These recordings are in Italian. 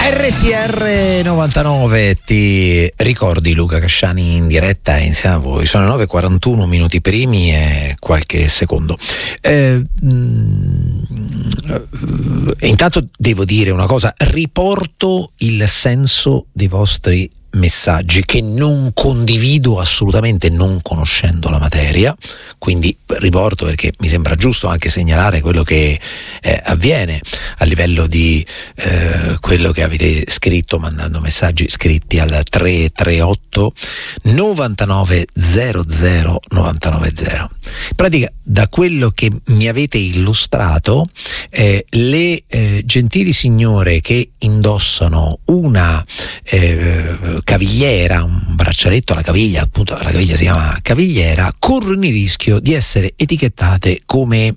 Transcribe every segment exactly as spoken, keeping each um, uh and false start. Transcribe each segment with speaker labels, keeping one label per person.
Speaker 1: R T R novantanove, ti ricordi Luca Casciani in diretta insieme a voi? Sono le nove e quarantuno minuti primi e qualche secondo. Eh, mh, intanto devo dire una cosa, riporto il senso dei vostri messaggi che non condivido assolutamente, non conoscendo la materia, quindi riporto perché mi sembra giusto anche segnalare quello che eh, avviene a livello di eh, quello che avete scritto mandando messaggi scritti al tre tre otto novantanove zero zero novantanove zero. In pratica, da quello che mi avete illustrato, eh, le eh, gentili signore che indossano una eh, cavigliera, un braccialetto alla caviglia, appunto la caviglia si chiama cavigliera, corrono il rischio di essere etichettate come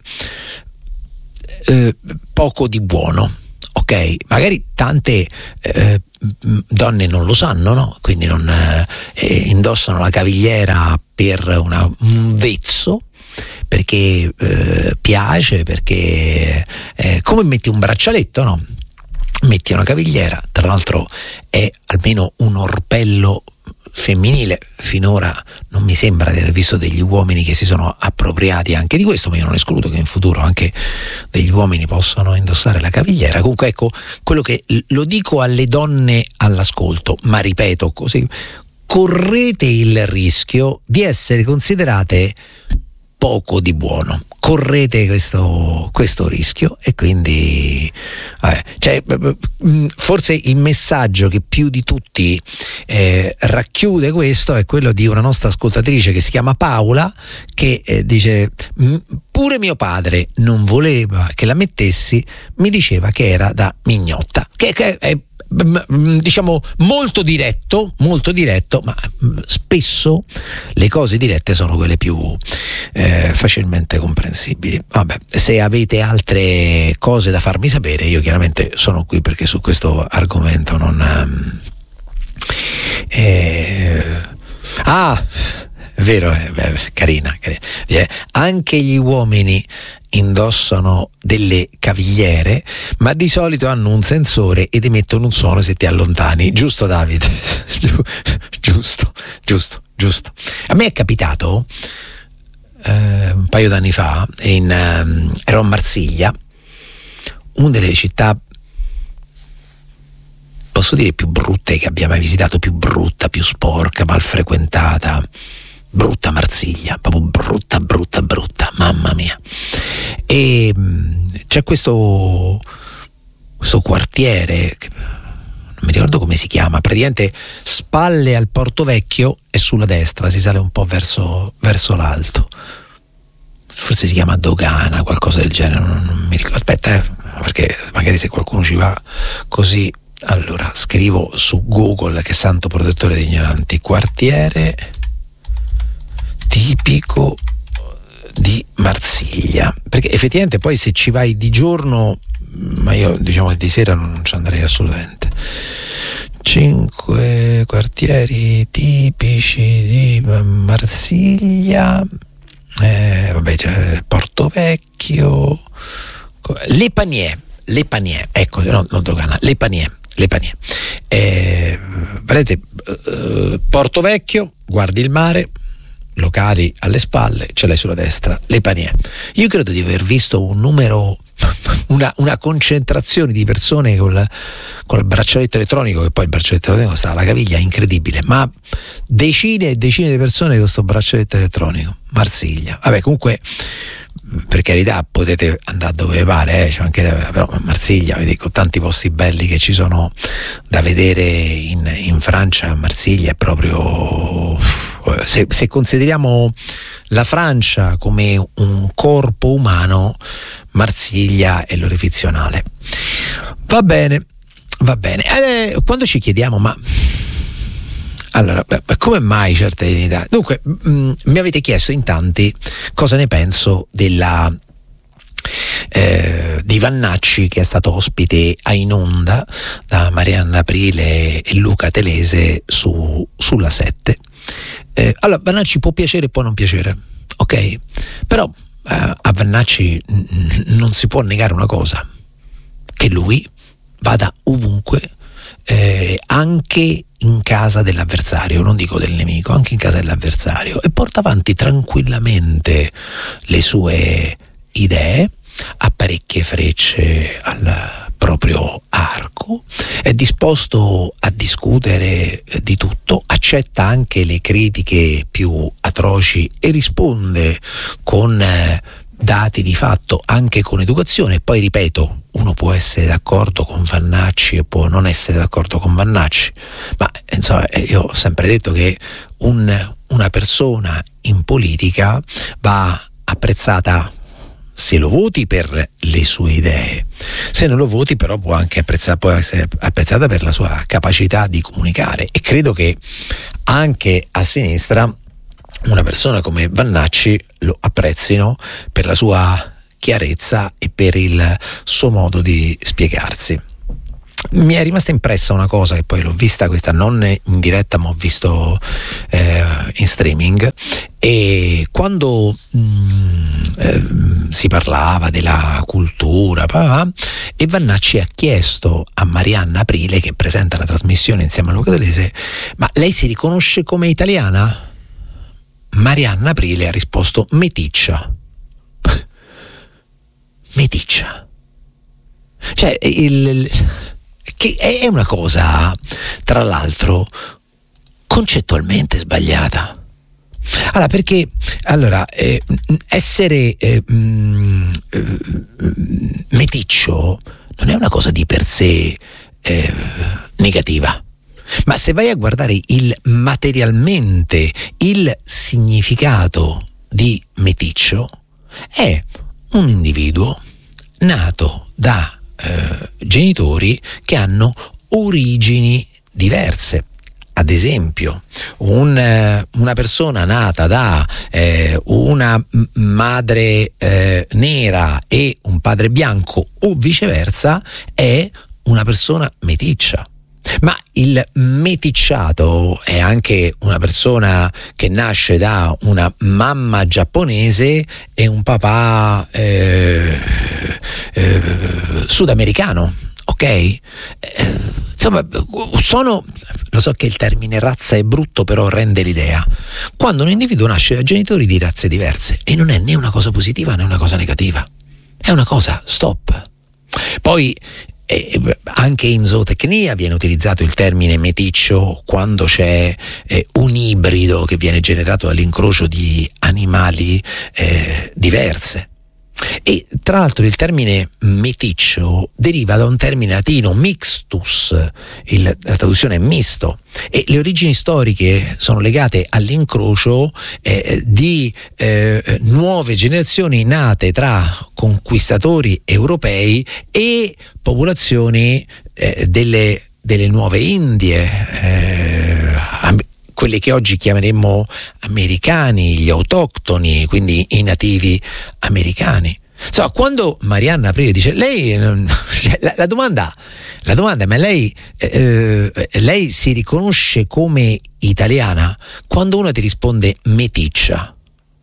Speaker 1: eh, poco di buono. Ok, magari tante eh, donne non lo sanno, no? Quindi non eh, indossano la cavigliera per una, un vezzo, perché eh, piace, perché eh, come metti un braccialetto, no? Metti una cavigliera, tra l'altro è almeno un orpello femminile. Finora non mi sembra di aver visto degli uomini che si sono appropriati anche di questo, ma io non escludo che in futuro anche degli uomini possano indossare la cavigliera. Comunque ecco, quello che lo dico alle donne all'ascolto, ma ripeto così, correte il rischio di essere considerate poco di buono, correte questo, questo rischio e quindi vabbè, cioè, forse il messaggio che più di tutti eh, racchiude questo è quello di una nostra ascoltatrice che si chiama Paola, che eh, dice: pure mio padre non voleva che la mettessi, mi diceva che era da mignotta, che, che è diciamo molto diretto, molto diretto, ma spesso le cose dirette sono quelle più eh, facilmente comprensibili. Vabbè, se avete altre cose da farmi sapere, io chiaramente sono qui, perché su questo argomento non eh, ah è vero, è, è carina, carina. Eh, anche gli uomini indossano delle cavigliere, ma di solito hanno un sensore ed emettono un suono se ti allontani. Giusto, Davide? giusto, giusto, giusto. A me è capitato eh, un paio d'anni fa, in, um, ero a Marsiglia, una delle città, posso dire, più brutte che abbia mai visitato, più brutta, più sporca, mal frequentata. Brutta Marsiglia, proprio brutta, brutta, brutta, mamma mia. E mh, c'è questo questo quartiere, che non mi ricordo come si chiama, praticamente spalle al Porto Vecchio e sulla destra si sale un po' verso, verso l'alto. Forse si chiama Dogana, qualcosa del genere, non, non mi ricordo. Aspetta, eh, perché magari se qualcuno ci va così, allora scrivo su Google, che santo protettore degli ignoranti, quartiere tipico di Marsiglia, perché effettivamente poi se ci vai di giorno, ma io diciamo che di sera non ci andrei assolutamente. Cinque quartieri tipici di Marsiglia, eh, vabbè, c'è Porto Vecchio, Le Panier, Le Panier, ecco, no, non Dogana, Le Panier, Le Panier. Eh, vedete, eh, Porto Vecchio, guardi il mare, locali alle spalle, ce l'hai sulla destra, Le Panier. Io credo di aver visto un numero, una, una concentrazione di persone col, col braccialetto elettronico, che poi il braccialetto elettronico sta alla caviglia, incredibile, ma decine e decine di persone con questo braccialetto elettronico. Marsiglia, vabbè, comunque, per carità, potete andare dove pare, eh, c'è anche, però Marsiglia, vi dico, tanti posti belli che ci sono da vedere in, in Francia. Marsiglia è proprio, se, se consideriamo la Francia come un corpo umano, Marsiglia è l'orifizionale. Va bene, va bene. Eh, quando ci chiediamo, ma allora, beh, come mai certe dignità? Dunque, mh, mi avete chiesto in tanti cosa ne penso della eh, di Vannacci, che è stato ospite a In Onda da Marianna Aprile e Luca Telese su, sulla sette. Eh, allora, Vannacci può piacere e può non piacere, ok? Però eh, a Vannacci n- non si può negare una cosa, che lui vada ovunque eh, anche in casa dell'avversario, non dico del nemico, anche in casa dell'avversario, e porta avanti tranquillamente le sue idee, ha parecchie frecce al proprio arco, è disposto a discutere di tutto, accetta anche le critiche più atroci e risponde con eh, dati di fatto, anche con educazione. Poi ripeto, uno può essere d'accordo con Vannacci e può non essere d'accordo con Vannacci, ma insomma io ho sempre detto che un, una persona in politica va apprezzata se lo voti per le sue idee, se non lo voti però può anche apprezzare, può essere apprezzata per la sua capacità di comunicare, e credo che anche a sinistra una persona come Vannacci lo apprezzino per la sua chiarezza e per il suo modo di spiegarsi. Mi è rimasta impressa una cosa, che poi l'ho vista questa non in diretta ma ho visto eh, in streaming, e quando mh, eh, si parlava della cultura bah, e Vannacci ha chiesto a Marianna Aprile, che presenta la trasmissione insieme a Luca Delese, ma lei si riconosce come italiana? Marianna Aprile ha risposto meticcia. Meticcia. Cioè, il, il, che è una cosa, tra l'altro, concettualmente sbagliata. Allora, perché allora eh, essere eh, mh, eh, meticcio non è una cosa di per sé eh, negativa. Ma se vai a guardare il materialmente il significato di meticcio, è un individuo nato da eh, genitori che hanno origini diverse. Ad esempio, un, eh, una persona nata da eh, una m- madre eh, nera e un padre bianco o viceversa è una persona meticcia. Ma il meticciato è anche una persona che nasce da una mamma giapponese e un papà eh, eh, sudamericano, ok? Eh, insomma, sono, lo so che il termine razza è brutto, però rende l'idea. Quando un individuo nasce da genitori di razze diverse, e non è né una cosa positiva né una cosa negativa, è una cosa, stop. Poi Eh, anche in zootecnia viene utilizzato il termine meticcio quando c'è eh, un ibrido che viene generato dall'incrocio di animali eh, diverse. E tra l'altro il termine meticcio deriva da un termine latino mixtus, il, la traduzione è misto, e le origini storiche sono legate all'incrocio eh, di eh, nuove generazioni nate tra conquistatori europei e popolazioni eh, delle, delle nuove Indie, eh, quelli che oggi chiameremmo americani, gli autoctoni, quindi i nativi americani. Insomma, quando Marianna Aprile dice, lei, la, la domanda, la domanda è, ma lei, eh, lei si riconosce come italiana? Quando uno ti risponde meticcia,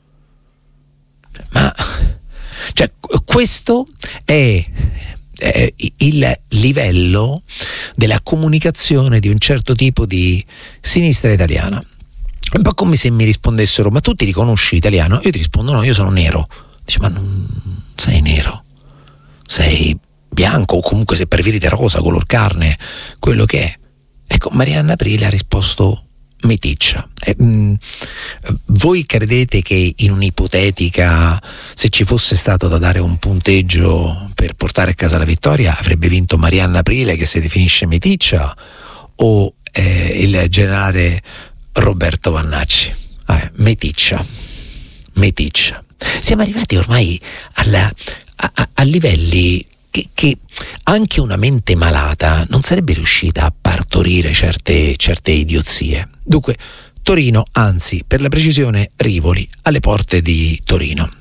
Speaker 1: ma cioè, questo è eh, il livello della comunicazione di un certo tipo di sinistra italiana. È un po' come se mi rispondessero, ma tu ti riconosci italiano? Io ti rispondo, no, io sono nero. Dice, ma non sei nero, sei bianco, o comunque se preferite rosa, color carne, quello che è. Ecco, Marianna Aprile ha risposto meticcia. Eh, mh, voi credete che in un'ipotetica, se ci fosse stato da dare un punteggio per portare a casa la vittoria, avrebbe vinto Marianna Aprile, che si definisce meticcia, o eh, il generale Roberto Vannacci? Eh, meticcia, meticcia. Siamo arrivati ormai alla, a, a, a livelli che, che anche una mente malata non sarebbe riuscita a partorire certe, certe idiozie. Dunque, Torino, anzi, per la precisione, Rivoli, alle porte di Torino.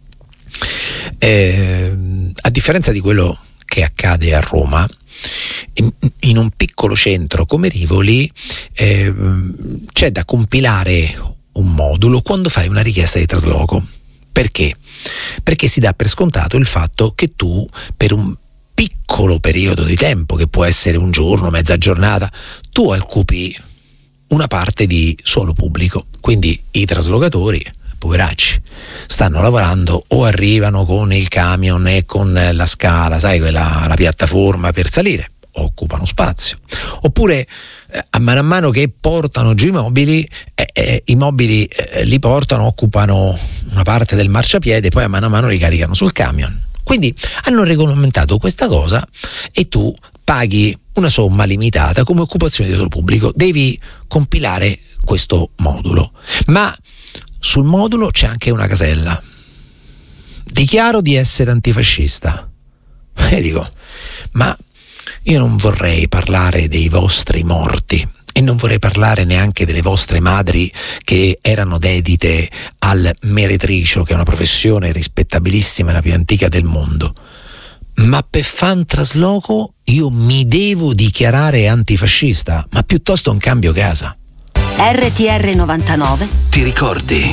Speaker 1: Eh, a differenza di quello che accade a Roma, in, in un piccolo centro come Rivoli eh, c'è da compilare un modulo quando fai una richiesta di trasloco. Perché? Perché si dà per scontato il fatto che tu, per un piccolo piccolo periodo di tempo, che può essere un giorno, mezza giornata, tu occupi una parte di suolo pubblico, quindi i traslocatori, poveracci, stanno lavorando o arrivano con il camion e con la scala, sai, quella, la piattaforma per salire, occupano spazio, oppure eh, a mano a mano che portano giù i mobili, eh, eh, i mobili eh, li portano, occupano una parte del marciapiede, poi a mano a mano li caricano sul camion. Quindi hanno regolamentato questa cosa e tu paghi una somma limitata come occupazione di suolo pubblico, devi compilare questo modulo, ma sul modulo c'è anche una casella: dichiaro di essere antifascista. E dico, ma io non vorrei parlare dei vostri morti e non vorrei parlare neanche delle vostre madri che erano dedite al meretricio, che è una professione rispettabilissima e la più antica del mondo, ma per fan trasloco io mi devo dichiarare antifascista, ma piuttosto un cambio casa.
Speaker 2: R T R novantanove
Speaker 3: ti ricordi?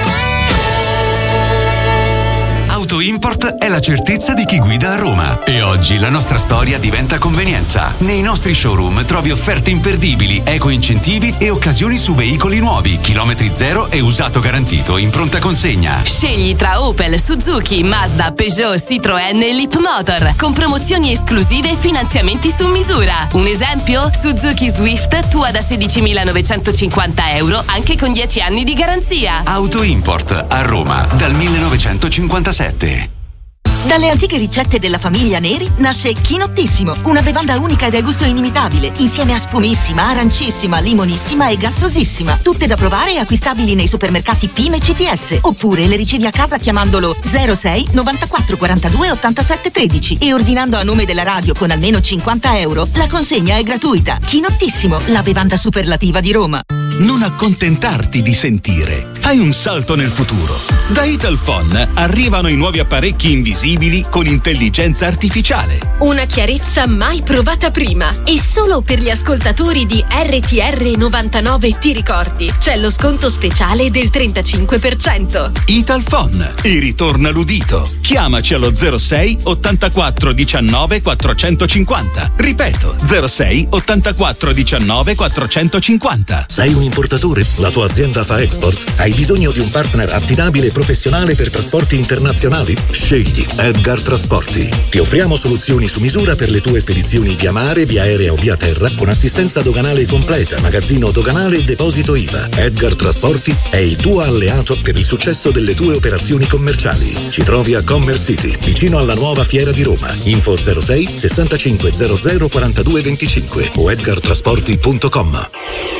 Speaker 3: Auto Import è la certezza di chi guida a Roma e oggi la nostra storia diventa convenienza. Nei nostri showroom trovi offerte imperdibili, eco incentivi e occasioni su veicoli nuovi, chilometri zero e usato garantito in pronta consegna.
Speaker 4: Scegli tra Opel, Suzuki, Mazda, Peugeot, Citroën e Leapmotor con promozioni esclusive e finanziamenti su misura. Un esempio? Suzuki Swift tua da sedicimilanovecentocinquanta euro anche con dieci anni di garanzia.
Speaker 3: Auto Import a Roma dal millenovecentocinquantasette.
Speaker 2: Dalle antiche ricette della famiglia Neri nasce Chinottissimo, una bevanda unica e dal gusto inimitabile, insieme a spumissima, arancissima, limonissima e gassosissima. Tutte da provare e acquistabili nei supermercati P I M e C T S, oppure le ricevi a casa chiamandolo zero sei novantaquattro quarantadue ottantasette tredici e ordinando a nome della radio con almeno cinquanta euro. La consegna è gratuita. Chinottissimo, la bevanda superlativa di Roma.
Speaker 5: Non accontentarti di sentire. Fai un salto nel futuro. Da Italphone arrivano i nuovi apparecchi invisibili con intelligenza artificiale.
Speaker 6: Una chiarezza mai provata prima. E solo per gli ascoltatori di R T R novantanove ti ricordi. C'è lo sconto speciale del trentacinque per cento.
Speaker 5: Italphone. E ritorna l'udito. Chiamaci allo zero sei ottantaquattro diciannove quattrocentocinquanta. Ripeto, zero sei ottantaquattro diciannove quattrocentocinquanta.
Speaker 7: Sei un importatore? La tua azienda fa export? Hai bisogno di un partner affidabile e professionale per trasporti internazionali? Scegli Edgar Trasporti. Ti offriamo soluzioni su misura per le tue spedizioni via mare, via aerea o via terra, con assistenza doganale completa, magazzino doganale e deposito I V A. Edgar Trasporti è il tuo alleato per il successo delle tue operazioni commerciali. Ci trovi a Commerce City, vicino alla nuova Fiera di Roma. Info zero sei sessantacinque zero zero quarantadue venticinque o edgar trasporti punto com.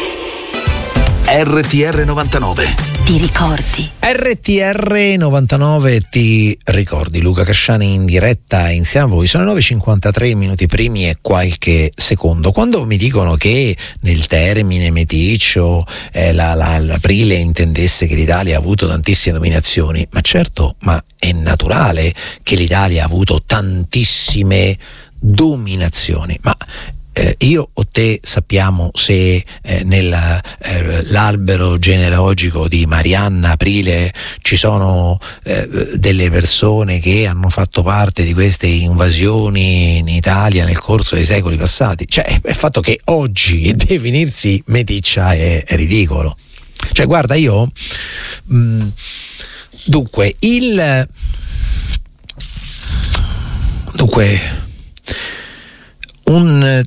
Speaker 3: R T R novantanove
Speaker 2: ti ricordi?
Speaker 1: R T R novantanove ti ricordi? Luca Casciani in diretta insieme a voi. Sono le nove e cinquantatré minuti primi e qualche secondo. Quando mi dicono che nel termine meticcio eh, la, la, l'aprile intendesse che l'Italia ha avuto tantissime nominazioni, ma certo, ma è naturale che l'Italia ha avuto tantissime dominazioni, ma Eh, io o te sappiamo se eh, nell'albero eh, genealogico di Marianna Aprile ci sono eh, delle persone che hanno fatto parte di queste invasioni in Italia nel corso dei secoli passati? Cioè, il fatto che oggi definirsi meticcia è, è ridicolo. Cioè, guarda, io mh, dunque il dunque un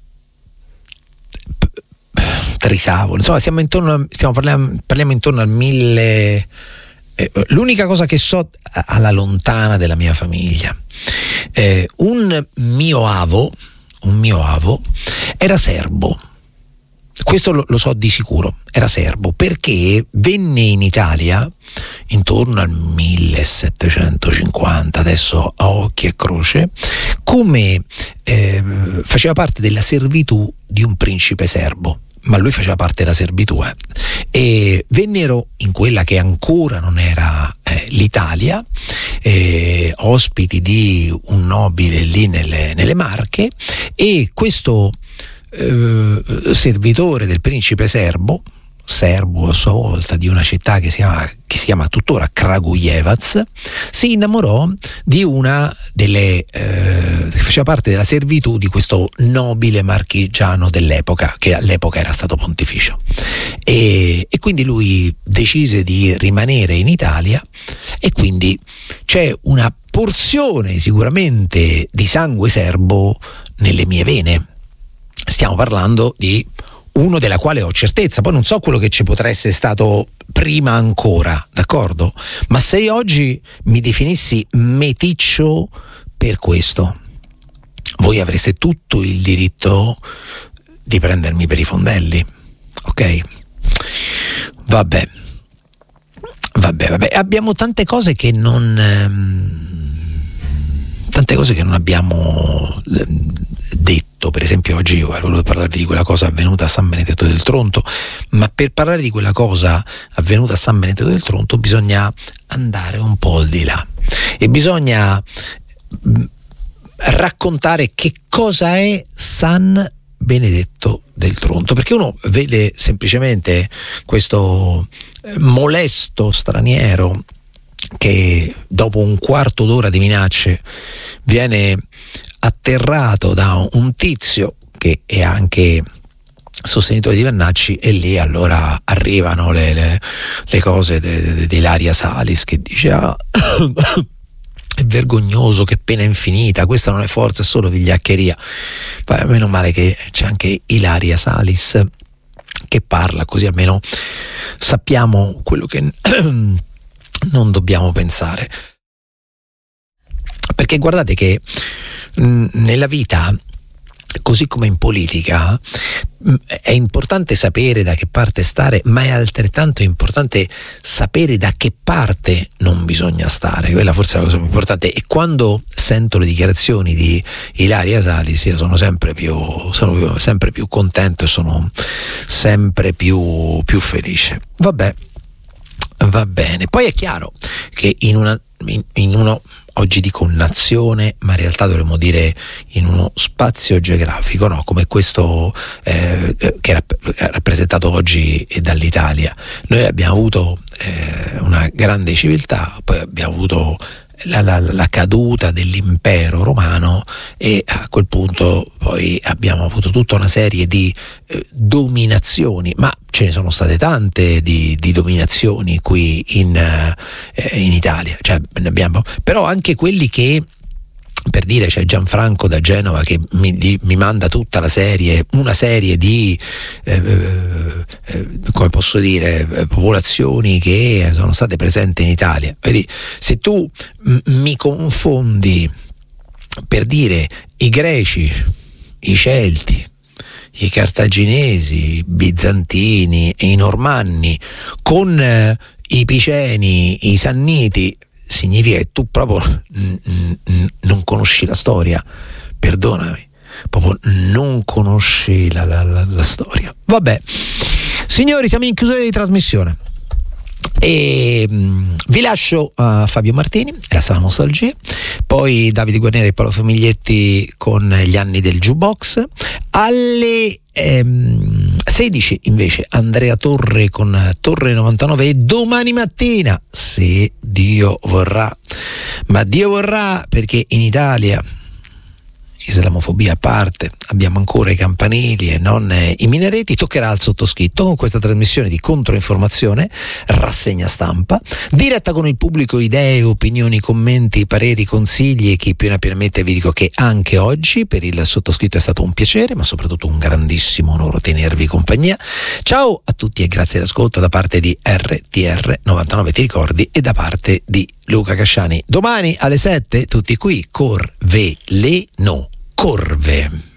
Speaker 1: Trisavolo, insomma siamo intorno a, stiamo parliamo, parliamo intorno al mille. Eh, l'unica cosa che so alla lontana della mia famiglia, eh, un mio avo un mio avo era serbo. Questo lo, lo so di sicuro, era serbo, perché venne in Italia intorno al millesettecentocinquanta, adesso a occhi e croce, come eh, faceva parte della servitù di un principe serbo, ma lui faceva parte della servitù, eh. E vennero in quella che ancora non era eh, l'Italia, eh, ospiti di un nobile lì nelle, nelle Marche, e questo Eh, servitore del principe serbo serbo a sua volta di una città che si chiama, che si chiama tuttora Kragujevac, si innamorò di una delle eh, che faceva parte della servitù di questo nobile marchigiano dell'epoca, che all'epoca era stato pontificio, e, e quindi lui decise di rimanere in Italia, e quindi c'è una porzione sicuramente di sangue serbo nelle mie vene. Stiamo parlando di uno della quale ho certezza, poi non so quello che ci potrà essere stato prima ancora, d'accordo? Ma se io oggi mi definissi meticcio per questo, voi avreste tutto il diritto di prendermi per i fondelli, ok? Vabbè, vabbè, vabbè, abbiamo tante cose che non... Ehm, tante cose che non abbiamo detto. Per esempio oggi volevo parlarvi di quella cosa avvenuta a San Benedetto del Tronto, ma per parlare di quella cosa avvenuta a San Benedetto del Tronto bisogna andare un po' al di là e bisogna raccontare che cosa è San Benedetto del Tronto, perché uno vede semplicemente questo molesto straniero che dopo un quarto d'ora di minacce viene atterrato da un tizio che è anche sostenitore di Vannacci, e lì allora arrivano le, le, le cose di Ilaria Salis che dice ah, è vergognoso, che pena infinita, questa non è forza, è solo vigliaccheria. Poi, meno male che c'è anche Ilaria Salis che parla, così almeno sappiamo quello che non dobbiamo pensare, perché guardate che mh, nella vita, così come in politica, mh, è importante sapere da che parte stare, ma è altrettanto importante sapere da che parte non bisogna stare. Quella forse è la cosa più importante, e quando sento le dichiarazioni di Ilaria Salis io sono sempre più sono più, sempre più contento e sono sempre più, più felice. Vabbè, va bene. Poi è chiaro che in una in, in uno oggi dico nazione, ma in realtà dovremmo dire in uno spazio geografico, no? Come questo eh, che è rappresentato oggi dall'Italia. Noi abbiamo avuto eh, una grande civiltà, poi abbiamo avuto La, la, la caduta dell'impero romano, e a quel punto poi abbiamo avuto tutta una serie di eh, dominazioni, ma ce ne sono state tante di, di dominazioni qui in, eh, in Italia, cioè, ne abbiamo, però anche quelli che, per dire, c'è Gianfranco da Genova che mi, di, mi manda tutta la serie, una serie di eh, eh, come posso dire, eh, popolazioni che sono state presenti in Italia. Vedi, se tu m- mi confondi, per dire, i greci, i celti, i cartaginesi, i bizantini e i normanni con eh, i piceni, i sanniti, significa che tu proprio n- n- non conosci la storia, perdonami, proprio non conosci la, la, la, la storia. Vabbè, signori, siamo in chiusura di trasmissione e mh, vi lascio a Fabio Martini e la sala nostalgia, poi Davide Guarneri e Paolo Famiglietti con gli anni del jukebox. Alle ehm, sedici invece Andrea Torre con Torre novantanove, e domani mattina, se Dio vorrà, ma Dio vorrà, perché in Italia, islamofobia a parte, abbiamo ancora i campanili e non i minareti, toccherà al sottoscritto con questa trasmissione di controinformazione, rassegna stampa, diretta con il pubblico, idee, opinioni, commenti, pareri, consigli, e chi più ne ha più ne mette. Vi dico che anche oggi per il sottoscritto è stato un piacere, ma soprattutto un grandissimo onore tenervi compagnia. Ciao a tutti e grazie all'ascolto da parte di R T R novantanove Ti Ricordi e da parte di Luca Casciani. Domani alle sette tutti qui, Corveleno. Corve.